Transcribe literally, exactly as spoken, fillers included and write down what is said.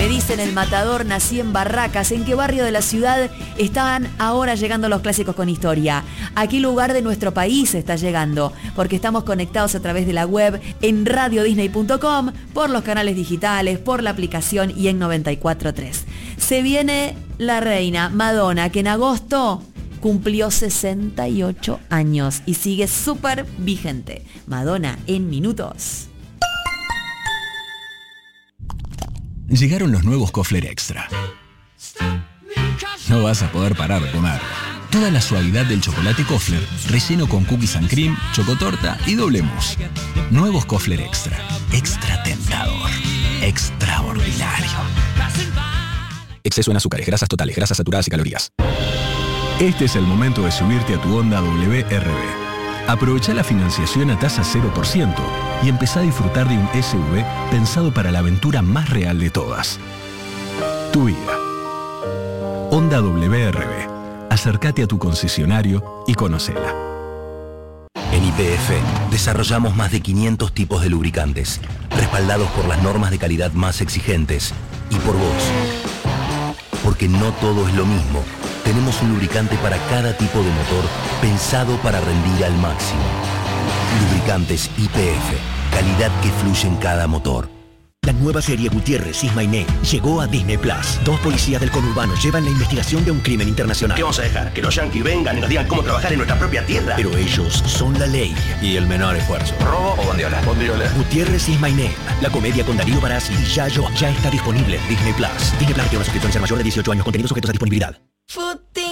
Me dicen El Matador, nací en Barracas. ¿En qué barrio de la ciudad están ahora llegando los clásicos con historia? ¿A qué lugar de nuestro país está llegando? Porque estamos conectados a través de la web, en radio disney punto com, por los canales digitales, por la aplicación y en noventa y cuatro punto tres. Se viene la reina Madonna, que en agosto cumplió sesenta y ocho años y sigue súper vigente. Madonna en minutos. Llegaron los nuevos Kofler Extra. No vas a poder parar de comer. Toda la suavidad del chocolate Kofler, relleno con cookies and cream, chocotorta y doble mousse. Nuevos Kofler Extra. Extra tentador. Extraordinario. Exceso en azúcares, grasas totales, grasas saturadas y calorías. Este es el momento de subirte a tu Honda W R V. Aprovecha la financiación a tasa cero por ciento y empezá a disfrutar de un S U V pensado para la aventura más real de todas. Tu vida. Honda W R V. Acércate a tu concesionario y conócela. En Y P F desarrollamos más de quinientos tipos de lubricantes, respaldados por las normas de calidad más exigentes y por vos. Porque no todo es lo mismo. Tenemos un lubricante para cada tipo de motor pensado para rendir al máximo. Lubricantes Y P F, calidad que fluye en cada motor. La nueva serie Gutiérrez is My Name llegó a Disney Plus. Dos policías del conurbano llevan la investigación de un crimen internacional. ¿Qué vamos a dejar? ¿Que los yanquis vengan y nos digan cómo trabajar en nuestra propia tierra? Pero ellos son la ley. Y el menor esfuerzo. ¿Robo o bondiola? Bondiola. Gutiérrez is My Name. La comedia con Darío Barassi y Yayo ya está disponible en Disney Plus. Disney Plus tiene una suscripción y ser mayor de dieciocho años. Contenidos sujetos a disponibilidad.